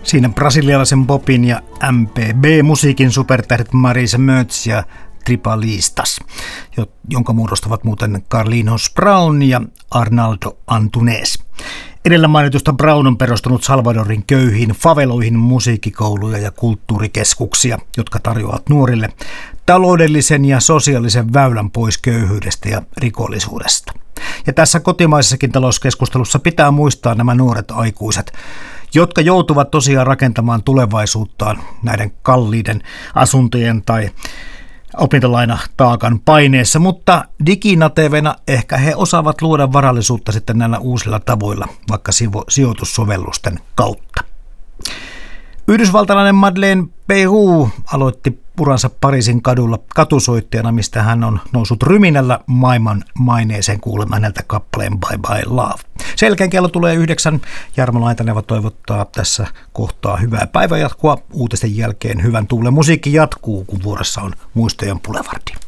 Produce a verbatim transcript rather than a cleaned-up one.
Siinä brasilialaisen popin ja M P B-musiikin supertähdet Marisa Mertz ja Tripalistas, jonka muodostavat muuten Carlinhos Brown ja Arnaldo Antunes. Edellä mainitusta Brown on perustanut Salvadorin köyhiin faveloihin musiikkikouluja ja kulttuurikeskuksia, jotka tarjoavat nuorille taloudellisen ja sosiaalisen väylän pois köyhyydestä ja rikollisuudesta. Ja tässä kotimaisessakin talouskeskustelussa pitää muistaa nämä nuoret aikuiset, jotka joutuvat tosiaan rakentamaan tulevaisuuttaan näiden kalliiden asuntojen tai opintolainataakan paineessa, mutta diginatevena ehkä he osaavat luoda varallisuutta sitten näillä uusilla tavoilla, vaikka sijoitussovellusten kautta. Yhdysvaltalainen Madeleine Peyroux aloitti uransa Pariisin kadulla katusoittajana, mistä hän on noussut ryminällä maailman maineeseen kuulemaan häneltä kappaleen Bye Bye Love. Selkeän kello tulee yhdeksän. Jarmo Laitaneva toivottaa tässä kohtaa hyvää päivänjatkoa. Uutisten jälkeen hyvän tuulen musiikki jatkuu, kun vuorossa on Muistojen Boulevard.